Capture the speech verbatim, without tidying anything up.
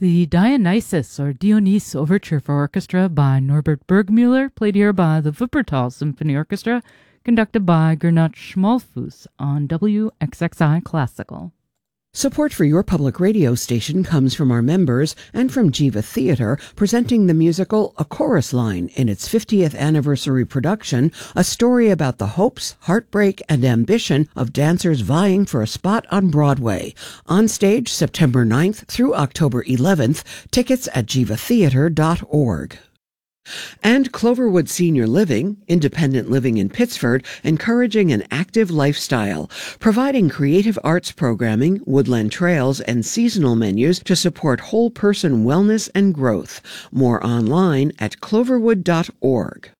The Dionysus or Dionys Overture for Orchestra by Norbert Burgmüller, played here by the Wuppertal Symphony Orchestra, conducted by Gernot Schmalfuss on W X X I Classical. Support for your public radio station comes from our members and from Jiva Theatre, presenting the musical A Chorus Line in its fiftieth anniversary production, a story about the hopes, heartbreak, and ambition of dancers vying for a spot on Broadway. On stage September ninth through October eleventh, tickets at jiva theatre dot org. And Cloverwood Senior Living, independent living in Pittsford, encouraging an active lifestyle, providing creative arts programming, woodland trails, and seasonal menus to support whole person wellness and growth. More online at cloverwood dot org.